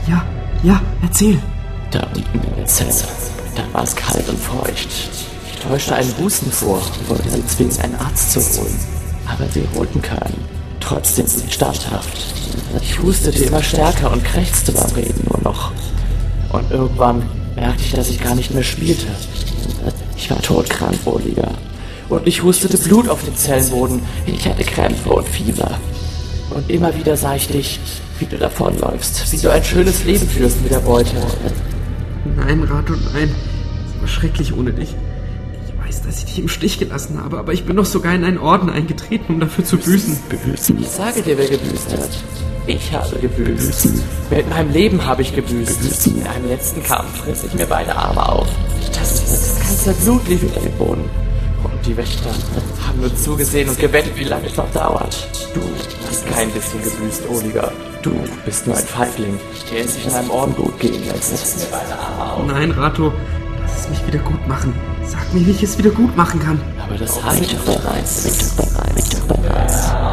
Ja, erzähl. Da unten in der Zelle, da war es kalt und feucht. Ich täuschte einen Husten vor und wollte sie zwingen, einen Arzt zu holen. Aber sie holten keinen. Trotzdem sind sie standhaft. Ich hustete immer stärker und krächzte beim Reden nur noch. Und irgendwann merkte ich, dass ich gar nicht mehr spielte. Ich war todkrank, Oliver. Und ich hustete Blut auf den Zellenboden. Ich hatte Krämpfe und Fieber. Und immer wieder sah ich dich, wie du davonläufst, wie du ein schönes Leben führst mit der Beute. Nein, Rato, nein. Es war schrecklich ohne dich. Ich weiß, dass ich dich im Stich gelassen habe, aber ich bin doch sogar in einen Orden eingetreten, um dafür zu büßen. Büßen? Ich sage dir, wer gebüßt hat. Ich habe gebüßt. Mit meinem Leben habe ich gebüßt. In einem letzten Kampf riss ich mir beide Arme auf. Das ganze Blut lief über den Boden. Und die Wächter haben nur zugesehen und gewettet, wie lange es noch dauert. Du hast kein bisschen gebüßt, Oliver. Du bist nur ein Feigling, der es sich in einem Orden gut gehen lässt. Nein, Rato, lass es mich wieder gut machen. Sag mir, wie ich es wieder gut machen kann. Aber das habe ich doch bereits.